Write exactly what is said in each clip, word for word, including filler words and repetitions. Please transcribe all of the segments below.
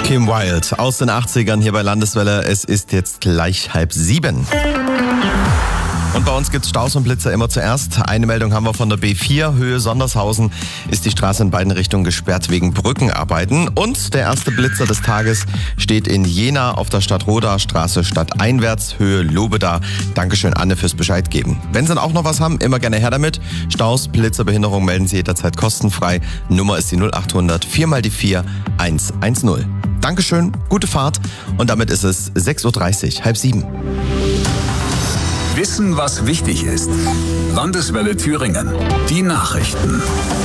Kim Wilde aus den achtzigern hier bei Landeswelle. Es ist jetzt gleich halb sieben. Und bei uns gibt's Staus und Blitzer immer zuerst. Eine Meldung haben wir von der B vier, Höhe Sondershausen, ist die Straße in beiden Richtungen gesperrt wegen Brückenarbeiten. Und der erste Blitzer des Tages steht in Jena auf der Stadtroder Straße stadteinwärts, Höhe Lobeda. Dankeschön, Anne, fürs Bescheid geben. Wenn Sie dann auch noch was haben, immer gerne her damit. Staus, Blitzer, Behinderung melden Sie jederzeit kostenfrei. Nummer ist die null acht hundert vier mal die vier eins eins null. Dankeschön, gute Fahrt. Und damit ist es sechs Uhr dreißig, halb sieben. Wissen, was wichtig ist. Landeswelle Thüringen. Die Nachrichten.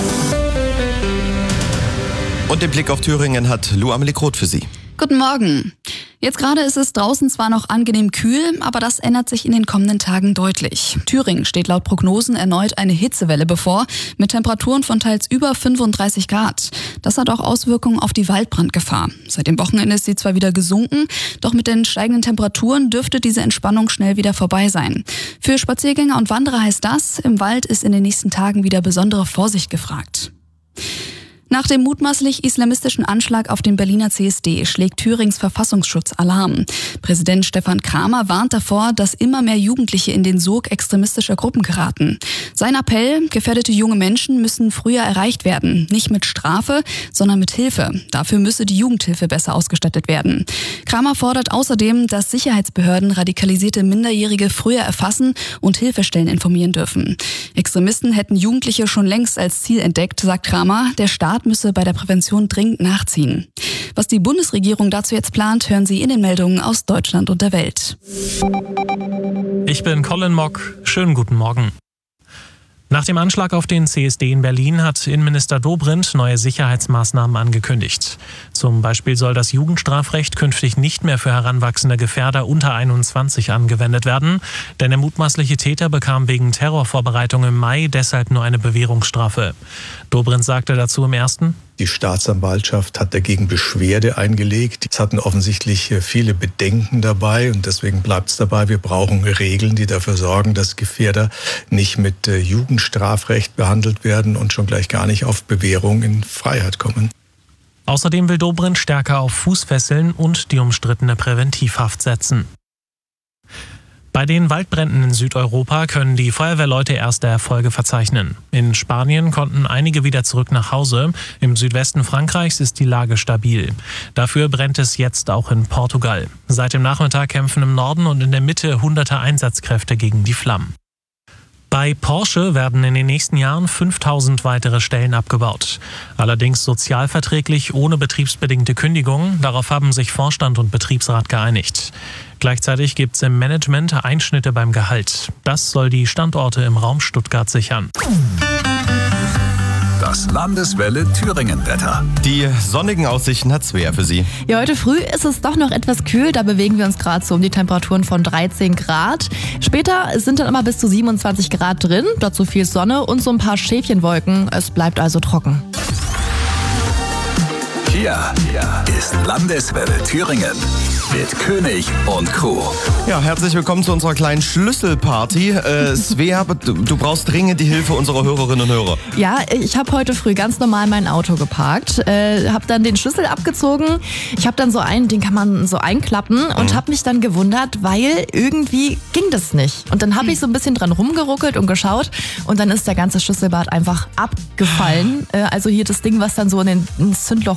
Und den Blick auf Thüringen hat Lou Amelie Groth für Sie. Guten Morgen. Jetzt gerade ist es draußen zwar noch angenehm kühl, aber das ändert sich in den kommenden Tagen deutlich. Thüringen steht laut Prognosen erneut eine Hitzewelle bevor, mit Temperaturen von teils über fünfunddreißig Grad. Das hat auch Auswirkungen auf die Waldbrandgefahr. Seit dem Wochenende ist sie zwar wieder gesunken, doch mit den steigenden Temperaturen dürfte diese Entspannung schnell wieder vorbei sein. Für Spaziergänger und Wanderer heißt das, im Wald ist in den nächsten Tagen wieder besondere Vorsicht gefragt. Nach dem mutmaßlich islamistischen Anschlag auf den Berliner C S D schlägt Thürings Verfassungsschutz Alarm. Präsident Stefan Kramer warnt davor, dass immer mehr Jugendliche in den Sog extremistischer Gruppen geraten. Sein Appell: Gefährdete junge Menschen müssen früher erreicht werden. Nicht mit Strafe, sondern mit Hilfe. Dafür müsse die Jugendhilfe besser ausgestattet werden. Kramer fordert außerdem, dass Sicherheitsbehörden radikalisierte Minderjährige früher erfassen und Hilfestellen informieren dürfen. Extremisten hätten Jugendliche schon längst als Ziel entdeckt, sagt Kramer. Der Staat müsse bei der Prävention dringend nachziehen. Was die Bundesregierung dazu jetzt plant, hören Sie in den Meldungen aus Deutschland und der Welt. Ich bin Colin Mock. Schönen guten Morgen. Nach dem Anschlag auf den C S D in Berlin hat Innenminister Dobrindt neue Sicherheitsmaßnahmen angekündigt. Zum Beispiel soll das Jugendstrafrecht künftig nicht mehr für heranwachsende Gefährder unter einundzwanzig angewendet werden, denn der mutmaßliche Täter bekam wegen Terrorvorbereitung im Mai deshalb nur eine Bewährungsstrafe. Dobrindt sagte dazu im ersten: Die Staatsanwaltschaft hat dagegen Beschwerde eingelegt. Es hatten offensichtlich viele Bedenken dabei und deswegen bleibt es dabei. Wir brauchen Regeln, die dafür sorgen, dass Gefährder nicht mit Jugendstrafrecht behandelt werden und schon gleich gar nicht auf Bewährung in Freiheit kommen. Außerdem will Dobrindt stärker auf Fußfesseln und die umstrittene Präventivhaft setzen. Bei den Waldbränden in Südeuropa können die Feuerwehrleute erste Erfolge verzeichnen. In Spanien konnten einige wieder zurück nach Hause. Im Südwesten Frankreichs ist die Lage stabil. Dafür brennt es jetzt auch in Portugal. Seit dem Nachmittag kämpfen im Norden und in der Mitte hunderte Einsatzkräfte gegen die Flammen. Bei Porsche werden in den nächsten Jahren fünftausend weitere Stellen abgebaut. Allerdings sozialverträglich ohne betriebsbedingte Kündigung. Darauf haben sich Vorstand und Betriebsrat geeinigt. Gleichzeitig gibt es im Management Einschnitte beim Gehalt. Das soll die Standorte im Raum Stuttgart sichern. Das Landeswelle Thüringen-Wetter. Die sonnigen Aussichten hat Svea für Sie. Ja, heute früh ist es doch noch etwas kühl. Da bewegen wir uns gerade so um die Temperaturen von dreizehn Grad. Später sind dann immer bis zu siebenundzwanzig Grad drin. Dazu viel Sonne und so ein paar Schäfchenwolken. Es bleibt also trocken. Hier ist Landeswelle Thüringen mit König und Co. Ja, herzlich willkommen zu unserer kleinen Schlüsselparty. Äh, Svea, du, du brauchst dringend die Hilfe unserer Hörerinnen und Hörer. Ja, ich habe heute früh ganz normal mein Auto geparkt, äh, habe dann den Schlüssel abgezogen. Ich habe dann so einen, den kann man so einklappen und mhm. habe mich dann gewundert, weil irgendwie ging das nicht. Und dann habe ich so ein bisschen dran rumgeruckelt und geschaut und dann ist der ganze Schlüsselbart einfach abgefallen. Äh, also hier das Ding, was dann so in den ins Zündloch